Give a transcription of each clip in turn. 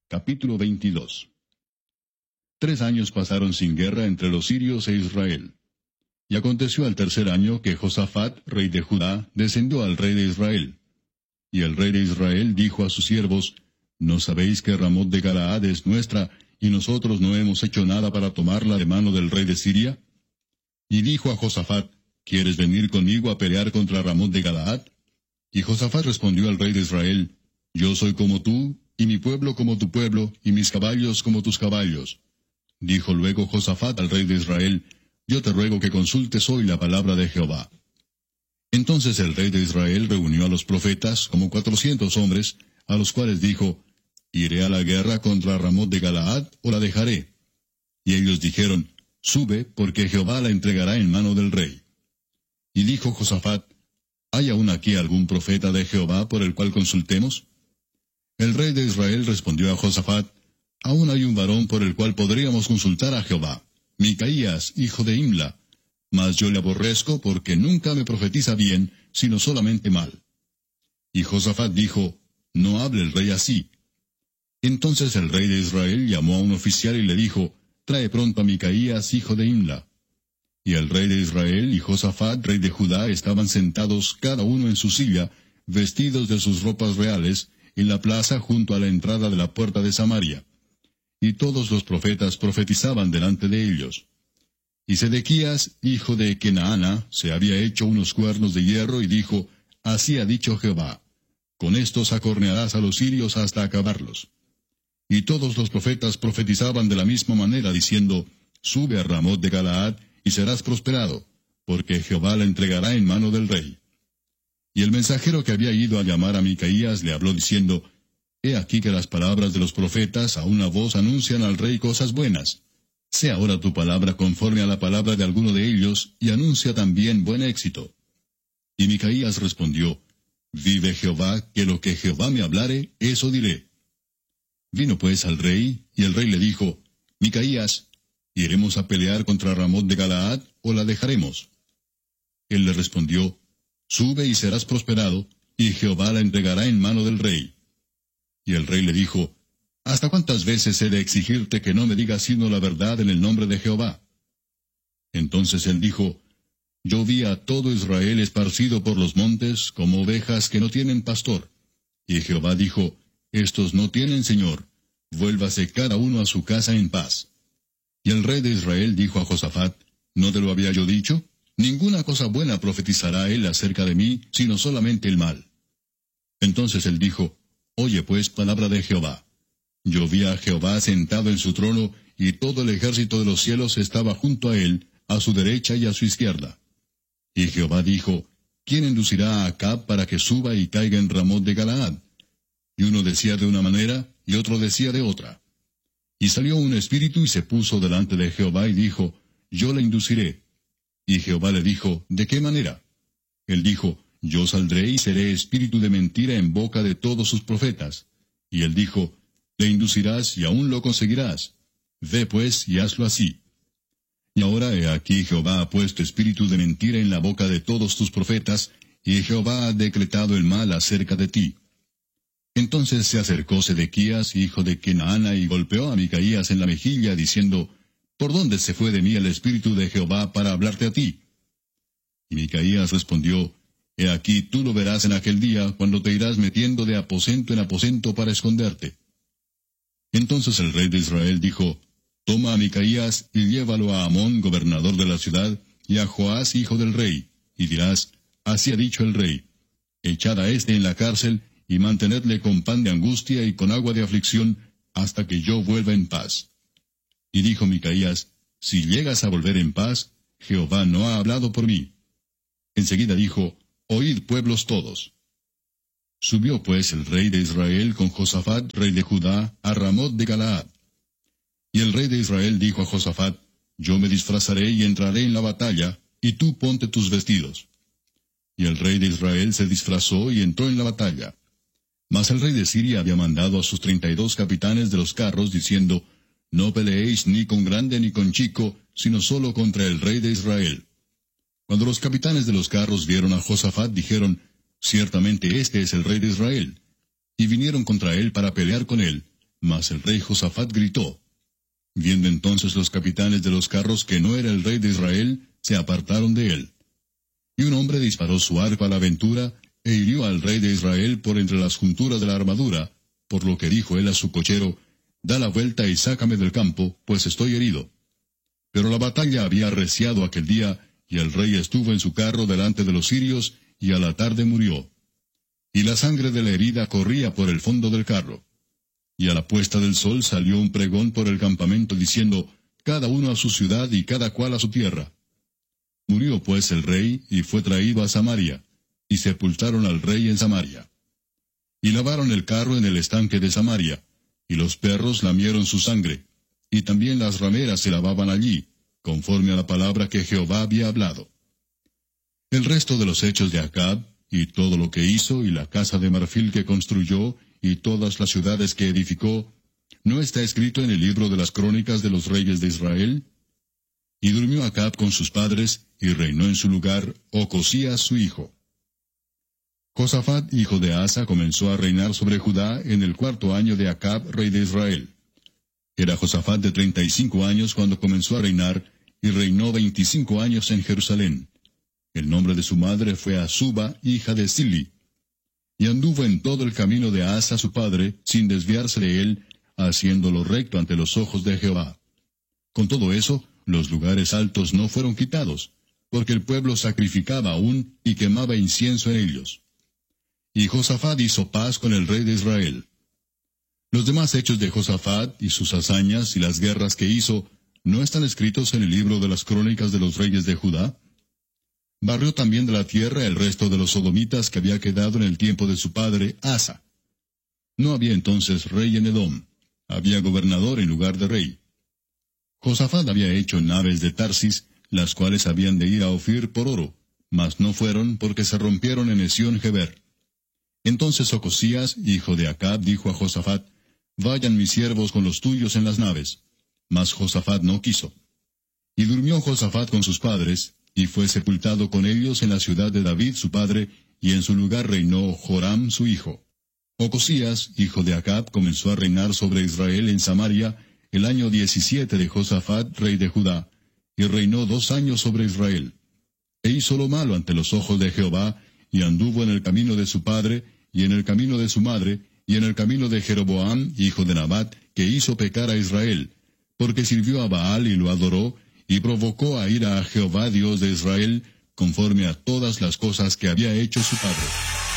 Capítulo 22. 3 años pasaron sin guerra entre los sirios e Israel. Y aconteció al tercer año que Josafat, rey de Judá, descendió al rey de Israel. Y el rey de Israel dijo a sus siervos, ¿No sabéis que Ramot de Galaad es nuestra, y nosotros no hemos hecho nada para tomarla de mano del rey de Siria? Y dijo a Josafat, ¿Quieres venir conmigo a pelear contra Ramot de Galaad? Y Josafat respondió al rey de Israel, Yo soy como tú, y mi pueblo como tu pueblo, y mis caballos como tus caballos. Dijo luego Josafat al rey de Israel, Yo te ruego que consultes hoy la palabra de Jehová. Entonces el rey de Israel reunió a los profetas, como 400 hombres, a los cuales dijo, ¿Iré a la guerra contra Ramot de Galaad, o la dejaré? Y ellos dijeron, Sube, porque Jehová la entregará en mano del rey. Y dijo Josafat, ¿Hay aún aquí algún profeta de Jehová por el cual consultemos? El rey de Israel respondió a Josafat, Aún hay un varón por el cual podríamos consultar a Jehová, Micaías, hijo de Imla, mas yo le aborrezco porque nunca me profetiza bien, sino solamente mal. Y Josafat dijo, No hable el rey así. Entonces el rey de Israel llamó a un oficial y le dijo, Trae pronto a Micaías, hijo de Imla. Y el rey de Israel y Josafat, rey de Judá, estaban sentados cada uno en su silla, vestidos de sus ropas reales, en la plaza junto a la entrada de la puerta de Samaria. Y todos los profetas profetizaban delante de ellos. Y Sedequías, hijo de Kenaana, se había hecho unos cuernos de hierro y dijo, Así ha dicho Jehová, con estos acornearás a los sirios hasta acabarlos. Y todos los profetas profetizaban de la misma manera, diciendo, Sube a Ramot de Galaad, y serás prosperado, porque Jehová la entregará en mano del rey. Y el mensajero que había ido a llamar a Micaías le habló diciendo, He aquí que las palabras de los profetas a una voz anuncian al rey cosas buenas. Sea ahora tu palabra conforme a la palabra de alguno de ellos, y anuncia también buen éxito. Y Micaías respondió, Vive Jehová, que lo que Jehová me hablare, eso diré. Vino pues al rey, y el rey le dijo, Micaías, ¿iremos a pelear contra Ramot de Galaad, o la dejaremos? Él le respondió, Sube y serás prosperado, y Jehová la entregará en mano del rey. Y el rey le dijo, ¿Hasta cuántas veces he de exigirte que no me digas sino la verdad en el nombre de Jehová? Entonces él dijo, Yo vi a todo Israel esparcido por los montes, como ovejas que no tienen pastor. Y Jehová dijo, Estos no tienen señor, vuélvase cada uno a su casa en paz. Y el rey de Israel dijo a Josafat, ¿No te lo había yo dicho? Ninguna cosa buena profetizará él acerca de mí, sino solamente el mal. Entonces él dijo, Oye pues palabra de Jehová. Yo vi a Jehová sentado en su trono, y todo el ejército de los cielos estaba junto a él, a su derecha y a su izquierda. Y Jehová dijo, ¿Quién inducirá a Acab para que suba y caiga en Ramot de Galaad? Y uno decía de una manera, y otro decía de otra. Y salió un espíritu y se puso delante de Jehová y dijo, Yo le induciré. Y Jehová le dijo, ¿de qué manera? Él dijo, Yo saldré y seré espíritu de mentira en boca de todos sus profetas. Y él dijo, Le inducirás y aún lo conseguirás. Ve pues y hazlo así. Y ahora he aquí Jehová ha puesto espíritu de mentira en la boca de todos tus profetas, y Jehová ha decretado el mal acerca de ti. Entonces se acercó Sedequías, hijo de Kenaana, y golpeó a Micaías en la mejilla, diciendo, ¿Por dónde se fue de mí el espíritu de Jehová para hablarte a ti? Y Micaías respondió, He aquí tú lo verás en aquel día, cuando te irás metiendo de aposento en aposento para esconderte. Entonces el rey de Israel dijo, Toma a Micaías y llévalo a Amón, gobernador de la ciudad, y a Joás, hijo del rey, y dirás, Así ha dicho el rey, echad a éste en la cárcel, y mantenedle con pan de angustia y con agua de aflicción, hasta que yo vuelva en paz. Y dijo Micaías, Si llegas a volver en paz, Jehová no ha hablado por mí. Enseguida dijo, Oíd pueblos todos. Subió pues el rey de Israel con Josafat, rey de Judá, a Ramot de Galaad. Y el rey de Israel dijo a Josafat, Yo me disfrazaré y entraré en la batalla, y tú ponte tus vestidos. Y el rey de Israel se disfrazó y entró en la batalla. Mas el rey de Siria había mandado a sus 32 capitanes de los carros, diciendo, No peleéis ni con grande ni con chico, sino solo contra el rey de Israel. Cuando los capitanes de los carros vieron a Josafat, dijeron, Ciertamente este es el rey de Israel. Y vinieron contra él para pelear con él, Mas el rey Josafat gritó. Viendo entonces los capitanes de los carros que no era el rey de Israel, se apartaron de él. Y un hombre disparó su arco a la aventura, e hirió al rey de Israel por entre las junturas de la armadura, por lo que dijo él a su cochero, da la vuelta y sácame del campo, pues estoy herido. Pero la batalla había arreciado aquel día, y el rey estuvo en su carro delante de los sirios, y a la tarde murió. Y la sangre de la herida corría por el fondo del carro. Y a la puesta del sol salió un pregón por el campamento diciendo, cada uno a su ciudad y cada cual a su tierra. Murió pues el rey, y fue traído a Samaria, y sepultaron al rey en Samaria. Y lavaron el carro en el estanque de Samaria, y los perros lamieron su sangre, y también las rameras se lavaban allí, conforme a la palabra que Jehová había hablado. El resto de los hechos de Acab, y todo lo que hizo, y la casa de marfil que construyó, y todas las ciudades que edificó, ¿no está escrito en el libro de las crónicas de los reyes de Israel? Y durmió Acab con sus padres, y reinó en su lugar Ocosías su hijo. Josafat, hijo de Asa, comenzó a reinar sobre Judá en el 4º año de Acab, rey de Israel. Era Josafat de 35 años cuando comenzó a reinar, y reinó 25 años en Jerusalén. El nombre de su madre fue Azuba, hija de Sili. Y anduvo en todo el camino de Asa su padre, sin desviarse de él, haciéndolo recto ante los ojos de Jehová. Con todo eso, los lugares altos no fueron quitados, porque el pueblo sacrificaba aún y quemaba incienso en ellos. Y Josafat hizo paz con el rey de Israel. Los demás hechos de Josafat y sus hazañas y las guerras que hizo, ¿no están escritos en el libro de las crónicas de los reyes de Judá? Barrió también de la tierra el resto de los sodomitas que había quedado en el tiempo de su padre Asa. No había entonces rey en Edom, había gobernador en lugar de rey. Josafat había hecho naves de Tarsis, las cuales habían de ir a Ofir por oro, mas no fueron porque se rompieron en Esión-Geber. Entonces Ocosías, hijo de Acab, dijo a Josafat, vayan mis siervos con los tuyos en las naves. Mas Josafat no quiso. Y durmió Josafat con sus padres, y fue sepultado con ellos en la ciudad de David su padre, y en su lugar reinó Joram su hijo. Ocosías, hijo de Acab, comenzó a reinar sobre Israel en Samaria, el año 17 de Josafat, rey de Judá, y reinó 2 años sobre Israel. E hizo lo malo ante los ojos de Jehová, y anduvo en el camino de su padre, y en el camino de su madre, y en el camino de Jeroboam, hijo de Nabat, que hizo pecar a Israel, porque sirvió a Baal y lo adoró, y provocó a ira a Jehová Dios de Israel, conforme a todas las cosas que había hecho su padre.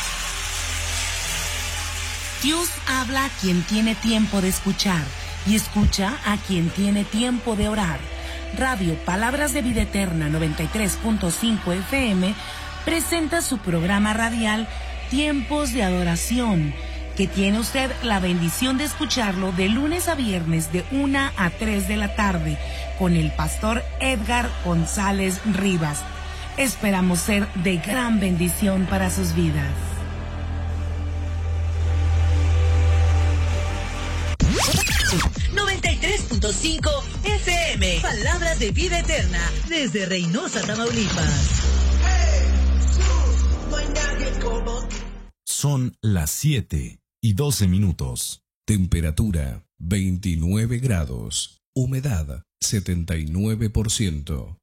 Dios habla a quien tiene tiempo de escuchar, y escucha a quien tiene tiempo de orar. Radio Palabras de Vida Eterna 93.5 FM presenta su programa radial Tiempos de Adoración, que tiene usted la bendición de escucharlo de lunes a viernes de 1 a 3 de la tarde con el pastor Edgar González Rivas. Esperamos ser de gran bendición para sus vidas. .5 FM. Palabras de Vida Eterna desde Reynosa, Tamaulipas. Son las 7:12. Temperatura 29 grados. Humedad 79%.